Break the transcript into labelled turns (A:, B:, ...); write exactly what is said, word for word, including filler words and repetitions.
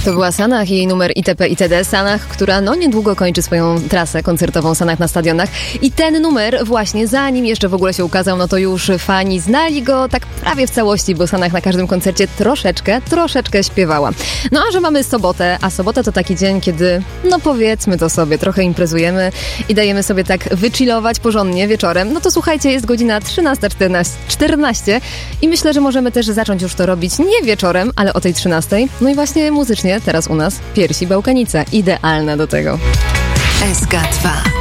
A: To była Sanach i jej numer itp. itd. Sanach, która no niedługo kończy swoją trasę koncertową Sanach na stadionach. I ten numer właśnie, zanim jeszcze w ogóle się ukazał, no to już fani znali go tak prawie w całości, bo Sanach na każdym koncercie troszeczkę, troszeczkę śpiewała. No a że mamy sobotę, a sobota to taki dzień, kiedy, no powiedzmy to sobie, trochę imprezujemy i dajemy sobie tak wychillować porządnie wieczorem, no to słuchajcie, jest godzina trzynasta czternaście i myślę, że możemy też zacząć już to robić nie wieczorem, ale o tej trzynastej. No i właśnie muzycznie teraz u nas Piersi Bałkanica. Idealna do tego.
B: S K dwa.